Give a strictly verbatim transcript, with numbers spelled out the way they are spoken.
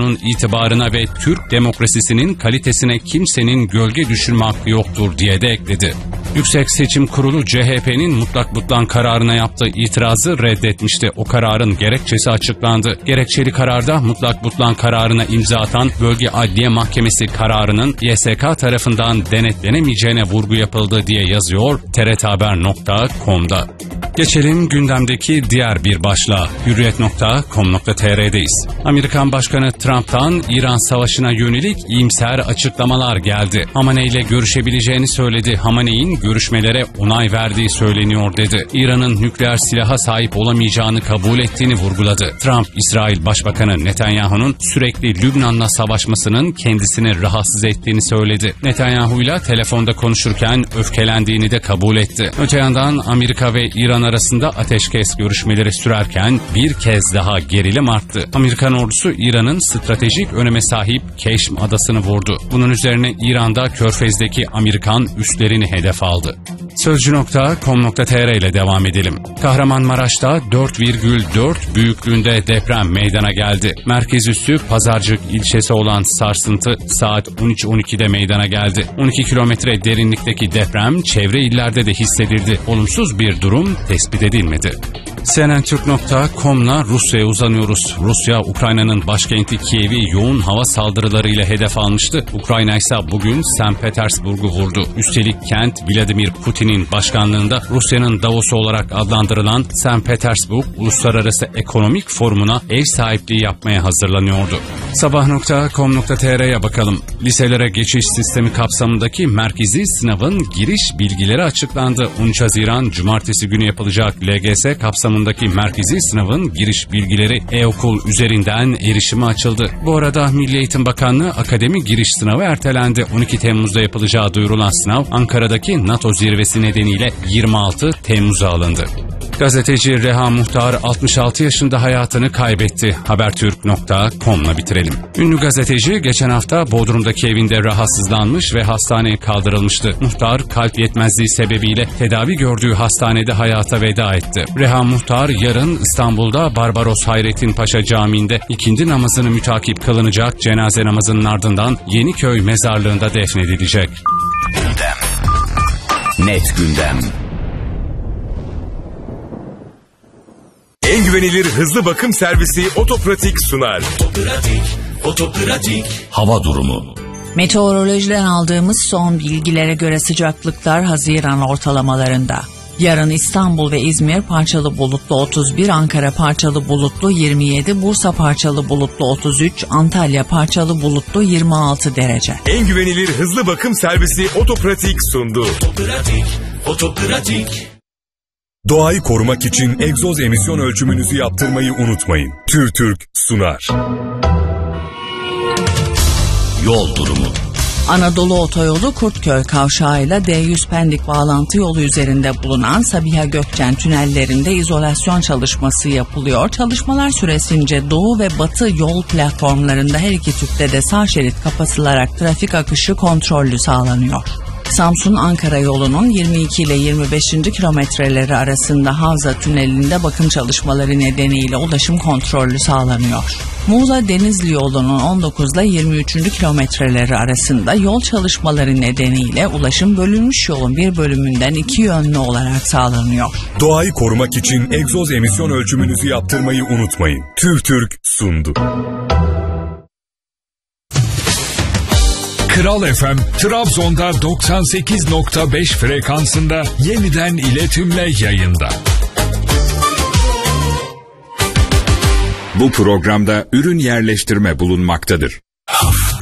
halkının itibarına ve Türk demokrasisinin kalitesine kimsenin gölge düşürme hakkı yoktur diye de ekledi. Yüksek Seçim Kurulu C H P'nin mutlak butlan kararına yaptığı itirazı reddetmişti. O kararın gerekçesi açıklandı. Gerekçeli kararda mutlak butlan kararına imza atan Bölge Adliye Mahkemesi kararının Y S K tarafından denetlenemeyeceğine vurgu yapıldı diye yazıyor T R T Haber nokta com'da. Geçelim gündemdeki diğer bir başlığa. Hürriyet nokta com nokta t r'deyiz. Amerikan Başkanı Trump'tan İran savaşına yönelik iyimser açıklamalar geldi. Hamaney ile görüşebileceğini söyledi. Hamaney'in görüşmelere onay verdiği söyleniyor dedi. İran'ın nükleer silaha sahip olamayacağını kabul ettiğini vurguladı. Trump, İsrail Başbakanı Netanyahu'nun sürekli Lübnan'la savaşmasının kendisini rahatsız ettiğini söyledi. Netanyahu'yla telefonda konuşurken öfkelendiğini de kabul etti. Öte yandan Amerika ve İran arasında ateşkes görüşmeleri sürerken bir kez daha gerilim arttı. Amerikan ordusu İran'ın stratejik öneme sahip Keşm adasını vurdu. Bunun üzerine İran'da Körfez'deki Amerikan üslerini hedef aldı. Sözcü nokta com nokta t r ile devam edelim. Kahramanmaraş'ta dört virgül dört büyüklüğünde deprem meydana geldi. Merkez üssü Pazarcık ilçesi olan sarsıntı saat on üç on ikide meydana geldi. on iki kilometre derinlikteki deprem çevre illerde de hissedildi. Olumsuz bir durum tespit edilmedi. C N N Türk nokta com'la Rusya'ya uzanıyoruz. Rusya, Ukrayna'nın başkenti Kiev'i yoğun hava saldırılarıyla hedef almıştı. Ukrayna ise bugün Sankt Petersburg'u vurdu. Üstelik kent Vladimir Putin'in başkanlığında Rusya'nın Davos'u olarak adlandırılan Sankt Petersburg Uluslararası Ekonomik Forumu'na ev sahipliği yapmaya hazırlanıyordu. Sabah nokta com nokta t r'ye bakalım. Liselere geçiş sistemi kapsamındaki merkezi sınavın giriş bilgileri açıklandı. on üç Haziran Cumartesi günü yapılacak L G S kapsamındaki merkezi sınavın giriş bilgileri e-okul üzerinden erişime açıldı. Bu arada Milli Eğitim Bakanlığı akademi giriş sınavı ertelendi. on iki Temmuz'da yapılacağı duyurulan sınav Ankara'daki NATO zirvesi nedeniyle yirmi altı Temmuz'a alındı. Gazeteci Reha Muhtar altmış altı yaşında hayatını kaybetti. Habertürk nokta com'la bitirelim. Ünlü gazeteci geçen hafta Bodrum'daki evinde rahatsızlanmış ve hastaneye kaldırılmıştı. Muhtar kalp yetmezliği sebebiyle tedavi gördüğü hastanede hayata veda etti. Reha Muhtar yarın İstanbul'da Barbaros Hayrettin Paşa Camii'nde ikindi namazını mütakip kılınacak, cenaze namazının ardından Yeniköy mezarlığında defnedilecek. Gündem. Net gündem. En güvenilir hızlı bakım servisi Otopratik sunar. Otopratik, Otopratik. Hava durumu. Meteorolojiden aldığımız son bilgilere göre sıcaklıklar Haziran ortalamalarında. Yarın İstanbul ve İzmir parçalı bulutlu otuz bir, Ankara parçalı bulutlu yirmi yedi, Bursa parçalı bulutlu otuz üç, Antalya parçalı bulutlu yirmi altı derece. En güvenilir hızlı bakım servisi Otopratik sundu. Otopratik, Otopratik. Doğayı korumak için egzoz emisyon ölçümünüzü yaptırmayı unutmayın. TÜRTÜRK sunar. Yol durumu. Anadolu Otoyolu Kurtköy kavşağıyla D yüz Pendik bağlantı yolu üzerinde bulunan Sabiha Gökçen tünellerinde izolasyon çalışması yapılıyor. Çalışmalar süresince doğu ve batı yol platformlarında her iki tüpte de sağ şerit kapatılarak trafik akışı kontrollü sağlanıyor. Samsun-Ankara yolunun yirmi iki ile yirmi beşinci kilometreleri arasında Havza Tüneli'nde bakım çalışmaları nedeniyle ulaşım kontrollü sağlanıyor. Muğla-Denizli yolunun on dokuz ile yirmi üçüncü kilometreleri arasında yol çalışmaları nedeniyle ulaşım bölünmüş yolun bir bölümünden iki yönlü olarak sağlanıyor. Doğayı korumak için egzoz emisyon ölçümünüzü yaptırmayı unutmayın. TÜRTÜRK sundu. Kral F M, Trabzon'da doksan sekiz nokta beş frekansında yeniden iletimle yayında. Bu programda ürün yerleştirme bulunmaktadır.